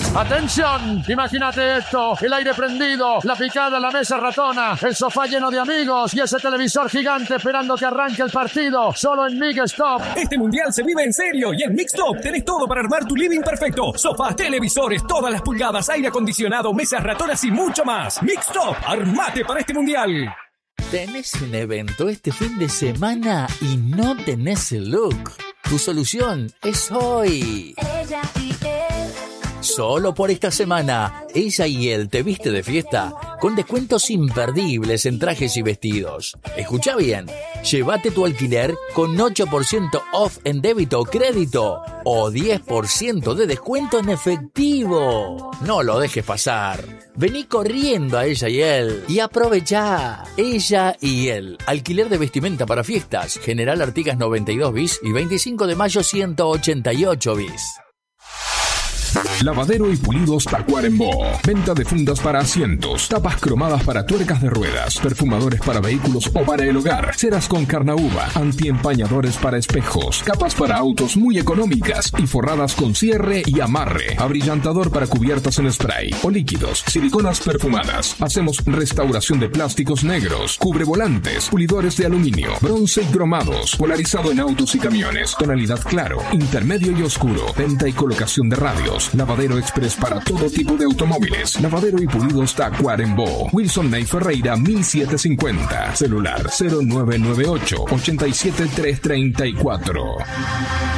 ¡Atención! Imagínate esto, el aire prendido, la picada, la mesa ratona, el sofá lleno de amigos y ese televisor gigante esperando que arranque el partido, solo en Mixtop. Este mundial se vive en serio y en Mixtop tenés todo para armar tu living perfecto. Sofás, televisores, todas las pulgadas, aire acondicionado, mesas ratonas y mucho más. Mixtop, armate para este mundial. ¿Tenés un evento este fin de semana y no tenés el look? Tu solución es hoy. Ella y él. Solo por esta semana, Ella y Él te viste de fiesta con descuentos imperdibles en trajes y vestidos. Escucha bien, llévate tu alquiler con 8% off en débito o crédito o 10% de descuento en efectivo. No lo dejes pasar. Vení corriendo a Ella y Él y aprovechá. Ella y Él, alquiler de vestimenta para fiestas, General Artigas 92 bis y 25 de mayo 188 bis. Lavadero y pulidos Tacuarembó. Venta de fundas para asientos, tapas cromadas para tuercas de ruedas, perfumadores para vehículos o para el hogar, ceras con carnaúba, antiempañadores para espejos, capas para autos muy económicas y forradas con cierre y amarre, abrillantador para cubiertas en spray o líquidos, siliconas perfumadas. Hacemos restauración de plásticos negros, cubrevolantes, pulidores de aluminio, bronce y cromados, polarizado en autos y camiones, tonalidad claro, intermedio y oscuro, venta y colocación de radios. Lavadero express para todo tipo de automóviles. Lavadero y pulidos Tacuarembó. Wilson Ney Ferreira 1750. Celular 0998 87334.